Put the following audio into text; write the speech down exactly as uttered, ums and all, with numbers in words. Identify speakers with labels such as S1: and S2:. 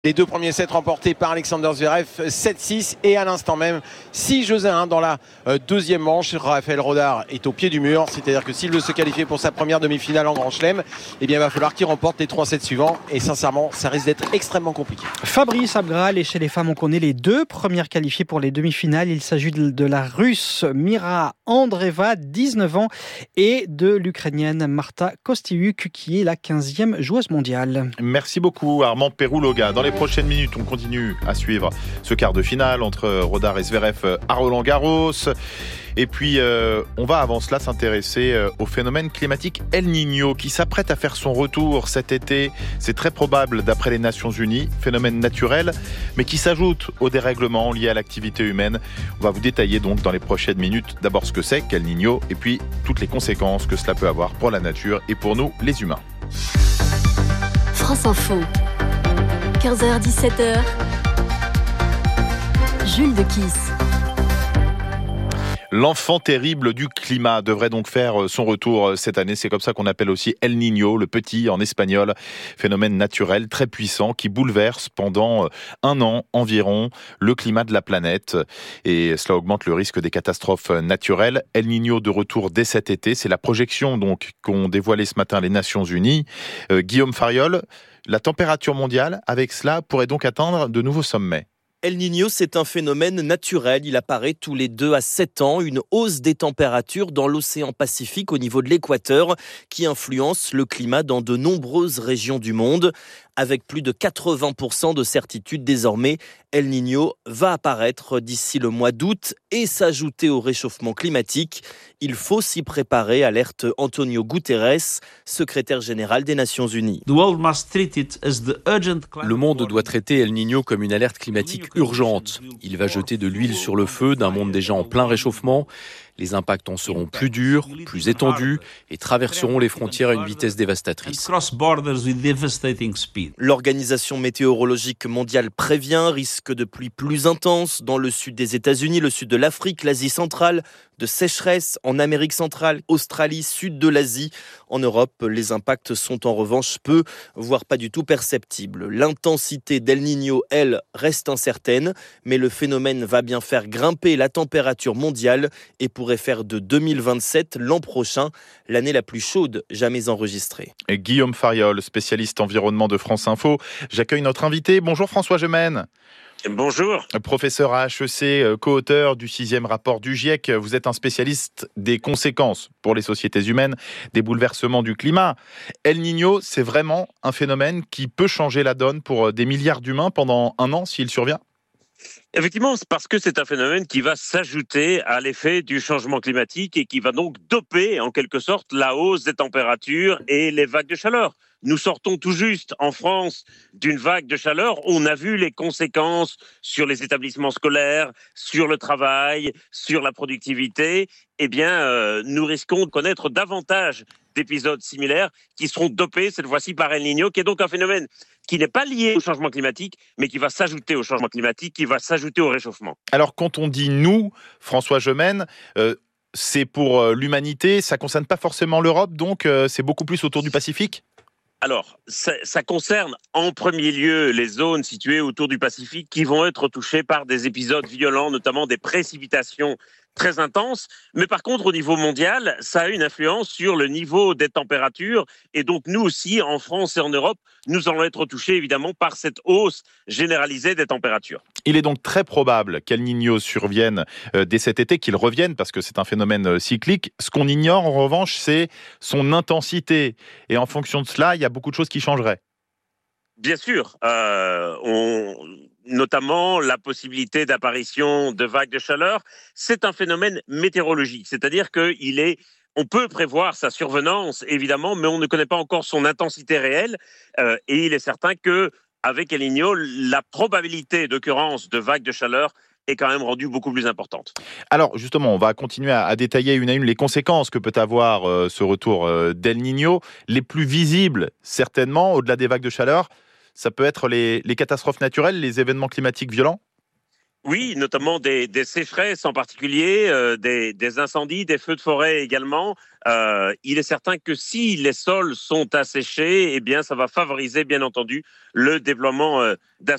S1: Les deux premiers sets remportés par Alexander Zverev, sept six et à l'instant même six jeux à un dans la euh, deuxième manche. Raphaël Rodar est au pied du mur, c'est-à-dire que s'il veut se qualifier pour sa première demi-finale en Grand Chelem, eh bien il va falloir qu'il remporte les trois sets suivants et sincèrement ça risque d'être extrêmement compliqué.
S2: Fabrice Abgral, et chez les femmes on connaît les deux premières qualifiées pour les demi-finales. Il s'agit de la Russe Mira Andreeva, dix-neuf ans, et de l'Ukrainienne Marta Kostyuk qui est la quinzième joueuse mondiale.
S3: Merci beaucoup Armand Perouloga. Dans les prochaines minutes, on continue à suivre ce quart de finale entre Rodar et Zverev à Roland-Garros. Et puis, euh, on va avant cela s'intéresser euh, au phénomène climatique El Niño qui s'apprête à faire son retour cet été. C'est très probable d'après les Nations Unies, phénomène naturel, mais qui s'ajoute aux dérèglements liés à l'activité humaine. On va vous détailler donc dans les prochaines minutes d'abord ce que c'est qu'El Niño et puis toutes les conséquences que cela peut avoir pour la nature et pour nous, les humains.
S4: France Info, quinze heures dix-sept heures, Jules de Kiss.
S3: L'enfant terrible du climat devrait donc faire son retour cette année. C'est comme ça qu'on appelle aussi El Niño, le petit en espagnol. Phénomène naturel très puissant qui bouleverse pendant un an environ le climat de la planète. Et cela augmente le risque des catastrophes naturelles. El Niño de retour dès cet été. C'est la projection donc qu'ont dévoilé ce matin les Nations Unies. Euh, Guillaume Fariol, la température mondiale avec cela pourrait donc atteindre de nouveaux sommets.
S5: El Niño, c'est un phénomène naturel. Il apparaît tous les deux à sept ans. Une hausse des températures dans l'océan Pacifique au niveau de l'équateur qui influence le climat dans de nombreuses régions du monde. Avec plus de quatre-vingts pour cent de certitude désormais, El Niño va apparaître d'ici le mois d'août et s'ajouter au réchauffement climatique. Il faut s'y préparer, alerte Antonio Guterres, secrétaire général des Nations Unies.
S6: Le monde doit traiter El Niño comme une alerte climatique urgente. Il va jeter de l'huile sur le feu d'un monde déjà en plein réchauffement. Les impacts en seront plus durs, plus étendus et traverseront les frontières à une vitesse dévastatrice.
S5: L'Organisation météorologique mondiale prévient risque de pluies plus intenses dans le sud des États-Unis, le sud de l'Afrique, l'Asie centrale, de sécheresse en Amérique centrale, Australie, sud de l'Asie. En Europe, les impacts sont en revanche peu, voire pas du tout perceptibles. L'intensité d'El Niño, elle, reste incertaine, mais le phénomène va bien faire grimper la température mondiale et pourrait faire de deux mille vingt-sept, l'an prochain, l'année la plus chaude jamais enregistrée.
S3: Et Guillaume Fariol, spécialiste environnement de France Info. J'accueille notre invité. Bonjour François Gemène.
S7: Bonjour.
S3: Professeur à H E C, co-auteur du sixième rapport du GIEC. Vous êtes un spécialiste des conséquences pour les sociétés humaines des bouleversements du climat. El Niño, c'est vraiment un phénomène qui peut changer la donne pour des milliards d'humains pendant un an s'il survient ?
S7: Effectivement, c'est parce que c'est un phénomène qui va s'ajouter à l'effet du changement climatique et qui va donc doper en quelque sorte la hausse des températures et les vagues de chaleur. Nous sortons tout juste en France d'une vague de chaleur. On a vu les conséquences sur les établissements scolaires, sur le travail, sur la productivité. Eh bien, euh, nous risquons de connaître davantage d'épisodes similaires qui seront dopés cette fois-ci par El Niño, qui est donc un phénomène qui n'est pas lié au changement climatique, mais qui va s'ajouter au changement climatique, qui va s'ajouter au réchauffement.
S3: Alors, quand on dit « nous », François Gemène, euh, c'est pour euh, l'humanité, ça ne concerne pas forcément l'Europe, donc euh, c'est beaucoup plus autour du Pacifique ?
S7: Alors, ça, ça concerne en premier lieu les zones situées autour du Pacifique qui vont être touchées par des épisodes violents, notamment des précipitations très intenses. Mais par contre, au niveau mondial, ça a une influence sur le niveau des températures. Et donc, nous aussi, en France et en Europe, nous allons être touchés évidemment par cette hausse généralisée des températures.
S3: Il est donc très probable qu'El Niño survienne euh, dès cet été, qu'il revienne, parce que c'est un phénomène euh, cyclique. Ce qu'on ignore, en revanche, c'est son intensité. Et en fonction de cela, il y a beaucoup de choses qui changeraient.
S7: Bien sûr, euh, on... notamment la possibilité d'apparition de vagues de chaleur. C'est un phénomène météorologique, c'est-à-dire qu'il est... On peut prévoir sa survenance, évidemment, mais on ne connaît pas encore son intensité réelle. Euh, et il est certain qu'avec El Niño, la probabilité d'occurrence de vagues de chaleur est quand même rendue beaucoup plus importante.
S3: Alors justement, on va continuer à, à détailler une à une les conséquences que peut avoir euh, ce retour euh, d'El Niño. Les plus visibles, certainement, au-delà des vagues de chaleur, ça peut être les, les catastrophes naturelles, les événements climatiques violents ?
S7: Oui, notamment des, des sécheresses en particulier, euh, des, des incendies, des feux de forêt également. Euh, il est certain que si les sols sont asséchés, eh bien, ça va favoriser, bien entendu, le développement euh, d'acide